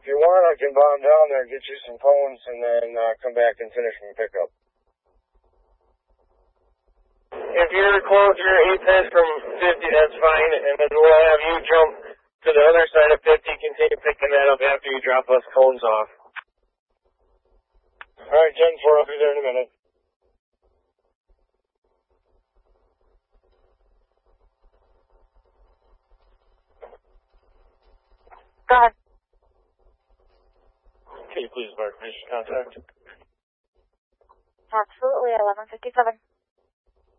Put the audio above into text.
If you want, I can bomb down there, get you some cones, and then come back and finish my pickup. If you're close, your apex from 50, that's fine, and then we'll have you jump to the other side of 50, continue picking that up after you drop us cones off. Alright, 10-4, I'll be there in a minute. Go ahead. Can you please mark mission contact? Absolutely, 1157.